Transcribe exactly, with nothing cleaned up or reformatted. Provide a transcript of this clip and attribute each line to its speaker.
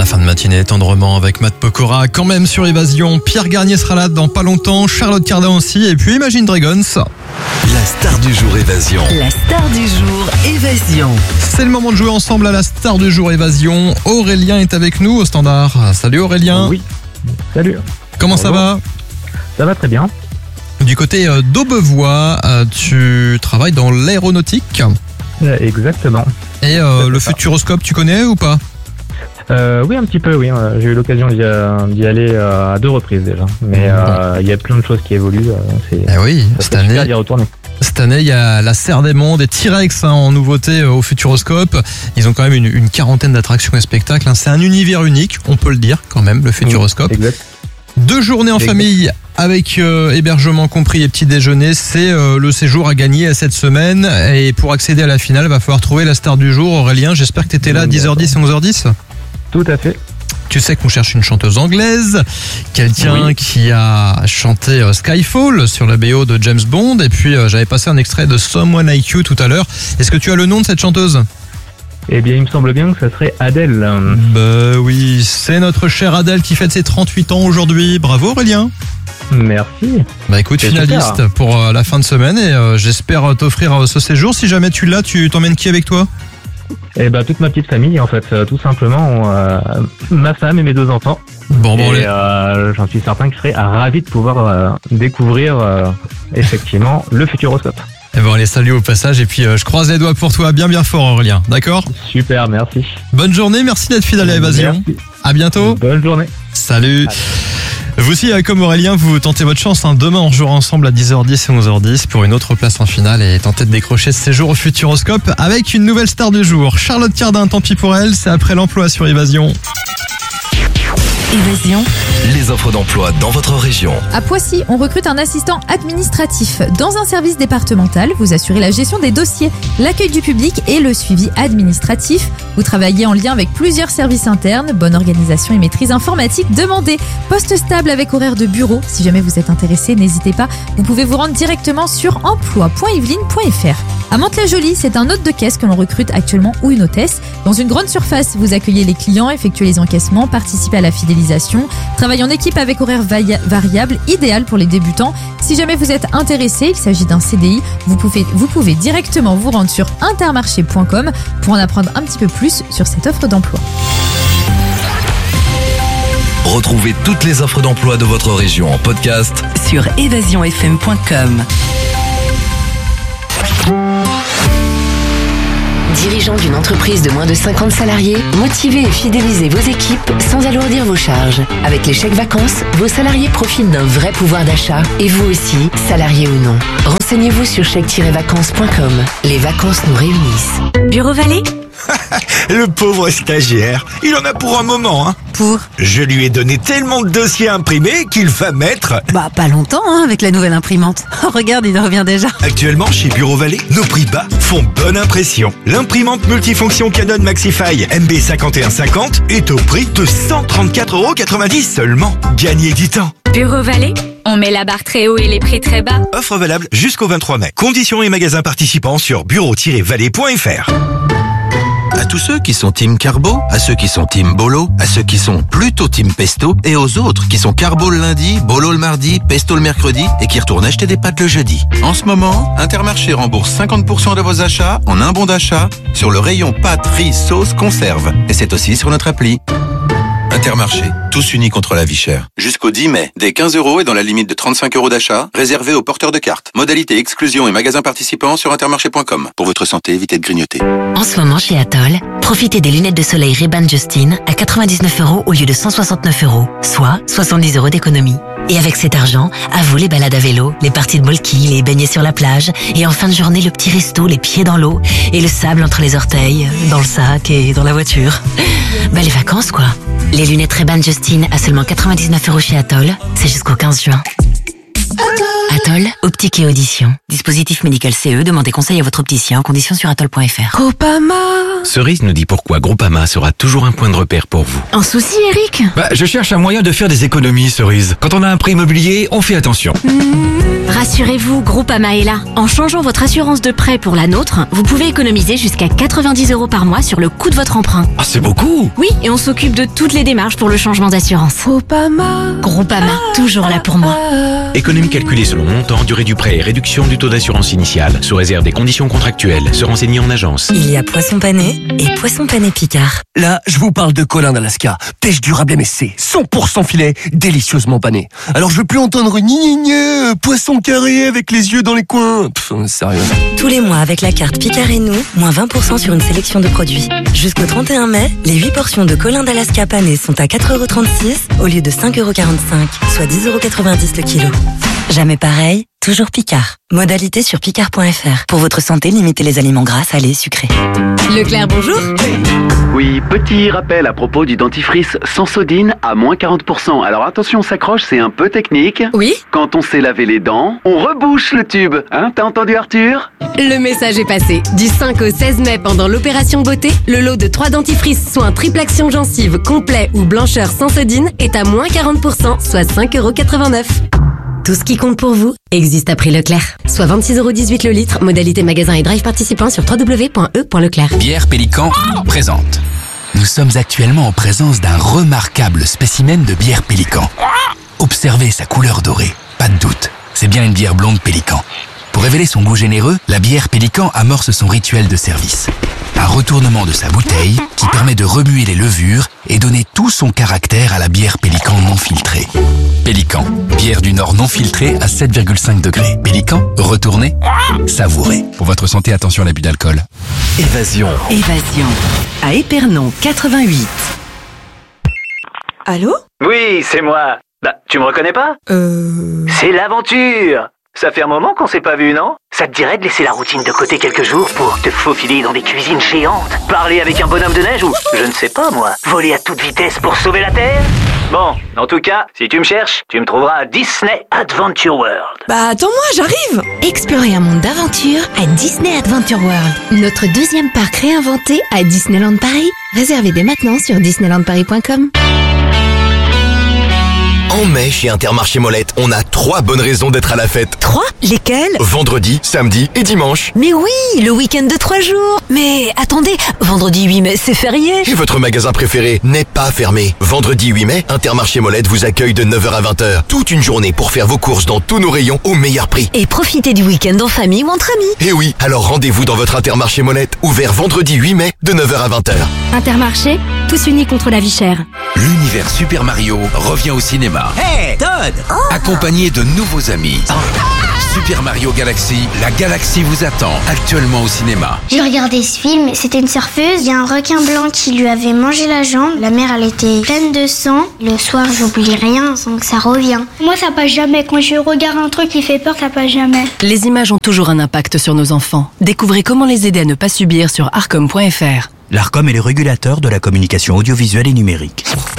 Speaker 1: La fin de matinée tendrement avec Matt Pokora, quand même sur Évasion. Pierre Garnier sera là dans pas longtemps, Charlotte Cardin aussi, et puis Imagine Dragons.
Speaker 2: La star du jour Évasion.
Speaker 3: La star du jour Évasion.
Speaker 1: C'est le moment de jouer ensemble à la star du jour Évasion. Aurélien est avec nous au standard. Salut Aurélien.
Speaker 4: Oui, salut.
Speaker 1: Comment
Speaker 4: Bonjour.
Speaker 1: ça va?
Speaker 4: Ça va très bien.
Speaker 1: Du côté euh, d'Aubevoie, euh, tu travailles dans l'aéronautique.
Speaker 4: Euh, exactement.
Speaker 1: Et euh,
Speaker 4: C'est
Speaker 1: le
Speaker 4: ça.
Speaker 1: Futuroscope, tu connais ou pas?
Speaker 4: Euh, oui, un petit peu, oui. Euh, J'ai eu l'occasion d'y, euh, d'y aller euh, à deux reprises déjà. Mais euh, il y a plein de choses qui évoluent. euh, C'est
Speaker 1: Eh oui,
Speaker 4: ça
Speaker 1: cette
Speaker 4: fait super
Speaker 1: année,
Speaker 4: d'y retourner.
Speaker 1: cette année, il y a la Serre des Mondes et T-Rex hein, en nouveauté euh, au Futuroscope. Ils ont quand même une, une quarantaine d'attractions et spectacles. hein. C'est un univers unique, on peut le dire quand même, le Futuroscope.
Speaker 4: Exact.
Speaker 1: Deux journées en
Speaker 4: Exact.
Speaker 1: famille avec euh, hébergement compris et petit déjeuner, c'est euh, le séjour à gagner cette semaine. Et pour accéder à la finale, va falloir trouver la star du jour. Aurélien, j'espère que tu étais là à dix heures dix et onze heures dix.
Speaker 4: Tout à fait.
Speaker 1: Tu sais qu'on cherche une chanteuse anglaise, quelqu'un
Speaker 4: Oui.
Speaker 1: qui a chanté euh, Skyfall sur la B O de James Bond. Et puis euh, j'avais passé un extrait de Someone Like You tout à l'heure. Est-ce que tu as le nom de cette chanteuse?
Speaker 4: Eh bien, il me semble bien que ça serait Adèle. Euh,
Speaker 1: Bah oui, c'est notre chère Adèle qui fête ses trente-huit ans aujourd'hui. Bravo Aurélien.
Speaker 4: Merci.
Speaker 1: Bah écoute,
Speaker 4: C'est
Speaker 1: finaliste
Speaker 4: super.
Speaker 1: pour euh, la fin de semaine et euh, j'espère euh, t'offrir euh, ce séjour. Si jamais tu l'as, tu t'emmènes qui avec toi?
Speaker 4: Eh ben, toute ma petite famille, en fait, euh, tout simplement, euh, ma femme et mes deux enfants.
Speaker 1: Bon, bon,
Speaker 4: et
Speaker 1: les-
Speaker 4: euh, j'en suis certain que je serais ravi de pouvoir euh, découvrir euh, effectivement le Futuroscope.
Speaker 1: eh ben, on les salue au passage et puis euh, je croise les doigts pour toi bien bien fort Aurélien, d'accord?
Speaker 4: Super, merci.
Speaker 1: Bonne journée, merci d'être fidèle à Évasion.
Speaker 4: Merci.
Speaker 1: À bientôt.
Speaker 4: Bonne journée.
Speaker 1: Salut. Vous aussi, euh, comme Aurélien, vous tentez votre chance. hein. Demain, on jouera ensemble à dix heures dix et onze heures dix pour une autre place en finale et tenter de décrocher ce séjour au Futuroscope avec une nouvelle star du jour. Charlotte Cardin, tant pis pour elle, c'est après l'emploi sur Évasion.
Speaker 3: Évasion.
Speaker 2: Les offres d'emploi dans votre région.
Speaker 5: À Poissy, on recrute un assistant administratif. Dans un service départemental, vous assurez la gestion des dossiers, l'accueil du public et le suivi administratif. Vous travaillez en lien avec plusieurs services internes, bonne organisation et maîtrise informatique demandée. Poste stable avec horaire de bureau. Si jamais vous êtes intéressé, n'hésitez pas. Vous pouvez vous rendre directement sur emploi point yveline point f r. À Mantes-la-Jolie, c'est un hôte de caisse que l'on recrute actuellement ou une hôtesse. Dans une grande surface, vous accueillez les clients, effectuez les encaissements, participez à la fidélisation. Travaille en équipe avec horaire varia- variable, idéal pour les débutants. Si jamais vous êtes intéressé, il s'agit d'un C D I, vous pouvez, vous pouvez directement vous rendre sur intermarché point com pour en apprendre un petit peu plus sur cette offre d'emploi.
Speaker 2: Retrouvez toutes les offres d'emploi de votre région en podcast
Speaker 3: Sur évasion f m point com. Dirigeant d'une entreprise de moins de cinquante salariés, motivez et fidélisez vos équipes sans alourdir vos charges. Avec les chèques vacances, vos salariés profitent d'un vrai pouvoir d'achat et vous aussi, salariés ou non. Renseignez-vous sur chèque tiret vacances point com. Les vacances nous réunissent. Bureau Vallée?
Speaker 6: Le pauvre stagiaire, il en a pour un moment, hein.
Speaker 7: Pour
Speaker 6: Je lui ai donné tellement de dossiers imprimés qu'il va mettre.
Speaker 7: Bah pas longtemps hein, avec la nouvelle imprimante. Oh, regarde, il revient déjà.
Speaker 6: Actuellement, chez Bureau Vallée, nos prix bas font bonne impression. L'imprimante multifonction Canon Maxify M B cinquante et un cinquante est au prix de cent trente-quatre euros quatre-vingt-dix seulement. Gagnez du temps.
Speaker 8: Bureau Vallée, on met la barre très haut et les prix très bas.
Speaker 6: Offre valable jusqu'au vingt-trois mai. Conditions et magasins participants sur bureau tiret vallée point f r.
Speaker 9: À tous ceux qui sont team carbo, à ceux qui sont team bolo, à ceux qui sont plutôt team pesto et aux autres qui sont carbo le lundi, bolo le mardi, pesto le mercredi et qui retournent acheter des pâtes le jeudi. En ce moment, Intermarché rembourse cinquante pour cent de vos achats en un bon d'achat sur le rayon pâtes, riz, sauce, conserve. Et c'est aussi sur notre appli. Intermarché, tous unis contre la vie chère. Jusqu'au dix mai, dès quinze euros et dans la limite de trente-cinq euros d'achat, réservé aux porteurs de cartes. Modalité exclusion et magasins participants sur intermarché point com. Pour votre santé, évitez de grignoter.
Speaker 3: En ce moment chez Atoll, profitez des lunettes de soleil Ray-Ban Justin à quatre-vingt-dix-neuf euros au lieu de cent soixante-neuf euros, soit soixante-dix euros d'économie. Et avec cet argent, à vous les balades à vélo, les parties de molki, les beignets sur la plage, et en fin de journée le petit resto, les pieds dans l'eau, et le sable entre les orteils, dans le sac et dans la voiture. Bah les vacances quoi. Les lunettes Ray-Ban Justin à seulement quatre-vingt-dix-neuf euros chez Atoll, c'est jusqu'au quinze juin.
Speaker 10: Atoll.
Speaker 3: Atoll, optique et audition. Dispositif médical C E, demandez conseil à votre opticien en conditions sur atoll point f r.
Speaker 10: Groupama.
Speaker 11: Cerise nous dit pourquoi Groupama sera toujours un point de repère pour vous.
Speaker 10: Un souci, Eric?
Speaker 12: Bah, je cherche un moyen de faire des économies, Cerise. Quand on a un prêt immobilier, on fait attention.
Speaker 10: Mmh.
Speaker 8: Rassurez-vous, Groupama est là. En changeant votre assurance de prêt pour la nôtre, vous pouvez économiser jusqu'à quatre-vingt-dix euros par mois sur le coût de votre emprunt.
Speaker 12: Ah, c'est beaucoup!
Speaker 8: Oui, et on s'occupe de toutes les démarches pour le changement d'assurance.
Speaker 10: Groupama.
Speaker 8: Groupama, toujours là pour moi.
Speaker 11: Économie calculée selon montant, durée du prêt et réduction du taux d'assurance initiale, sous réserve des conditions contractuelles. Se renseigner en agence.
Speaker 3: Il y a poisson pané et poisson pané Picard.
Speaker 13: Là, je vous parle de Colin d'Alaska. Pêche durable M S C, cent pour cent filet, délicieusement pané. Alors je veux plus entendre ni ni ni, poisson carré avec les yeux dans les coins. Pff, sérieux.
Speaker 3: Tous les mois avec la carte Picard et nous, moins vingt pour cent sur une sélection de produits. Jusqu'au trente et un mai, les huit portions de Colin d'Alaska pané sont à quatre euros trente-six au lieu de cinq euros quarante-cinq, soit dix euros quatre-vingt-dix le kilo. Jamais pareil, toujours Picard. Modalité sur picard point f r. Pour votre santé, limitez les aliments gras, salés, sucrés.
Speaker 8: Leclerc, bonjour.
Speaker 14: Oui, petit rappel à propos du dentifrice Sensodine à moins quarante pour cent. Alors attention, s'accroche, c'est un peu technique.
Speaker 8: Oui.
Speaker 14: Quand on sait laver les dents, on rebouche le tube. Hein, t'as entendu Arthur?
Speaker 15: Le message est passé. Du cinq au seize mai, pendant l'opération beauté, le lot de trois dentifrices soins triple action gencive complet ou blancheur Sensodine est à moins quarante pour cent, soit cinq euros quatre-vingt-neuf. Tout ce qui compte pour vous existe à prix Leclerc. Soit vingt-six euros dix-huit le litre, modalité magasin et drive participant sur w w w point e point leclerc.
Speaker 16: Bière Pélican présente. Nous sommes actuellement en présence d'un remarquable spécimen de bière Pélican. Observez sa couleur dorée, pas de doute, c'est bien une bière blonde Pélican. Pour révéler son goût généreux, la bière Pélican amorce son rituel de service. Un retournement de sa bouteille qui permet de remuer les levures et donner tout son caractère à la bière Pélican non filtrée. Pélican, bière du Nord non filtrée à sept virgule cinq degrés. Pélican, retournez, savourez. Pour votre santé, attention à l'abus d'alcool.
Speaker 2: Évasion.
Speaker 7: Évasion. À Épernon, quatre-vingt-huit.
Speaker 17: Allô?
Speaker 18: Oui, c'est moi. Bah, tu me reconnais pas?
Speaker 17: Euh...
Speaker 18: C'est l'aventure. Ça fait un moment qu'on s'est pas vu, non? Ça te dirait de laisser la routine de côté quelques jours pour te faufiler dans des cuisines géantes, parler avec un bonhomme de neige ou, je ne sais pas moi, voler à toute vitesse pour sauver la Terre? Bon, en tout cas, si tu me cherches, tu me trouveras à Disney Adventure World.
Speaker 17: Bah attends-moi, j'arrive!
Speaker 10: Explorez un monde d'aventure à Disney Adventure World. Notre deuxième parc réinventé à Disneyland Paris. Réservez dès maintenant sur disneyland paris point com.
Speaker 2: En mai, chez Intermarché Molette, on a trois bonnes raisons d'être à la fête.
Speaker 7: Trois? Lesquelles?
Speaker 2: Vendredi, samedi et dimanche.
Speaker 7: Mais oui, le week-end de trois jours. Mais attendez, vendredi huit mai, c'est férié.
Speaker 2: Et votre magasin préféré n'est pas fermé. Vendredi huit mai, Intermarché Molette vous accueille de neuf heures à vingt heures. Toute une journée pour faire vos courses dans tous nos rayons au meilleur prix.
Speaker 7: Et profitez du week-end en famille ou entre amis.
Speaker 2: Et oui, alors rendez-vous dans votre Intermarché Molette, ouvert vendredi huit mai de neuf heures à vingt heures.
Speaker 15: Intermarché, tous unis contre la vie chère.
Speaker 9: L'univers Super Mario revient au cinéma.
Speaker 19: Hey, Todd!
Speaker 9: Oh. Accompagné de nouveaux amis. Oh. Super Mario Galaxy, la galaxie vous attend actuellement au cinéma.
Speaker 20: J'ai regardé ce film, c'était une surfeuse, il y a un requin blanc qui lui avait mangé la jambe, la mère elle était pleine de sang. Le soir j'oublie rien, donc ça revient.
Speaker 21: Moi ça passe jamais, quand je regarde un truc qui fait peur, ça passe jamais.
Speaker 22: Les images ont toujours un impact sur nos enfants. Découvrez comment les aider à ne pas subir sur arcom point f r.
Speaker 23: L'Arcom est le régulateur de la communication audiovisuelle et numérique.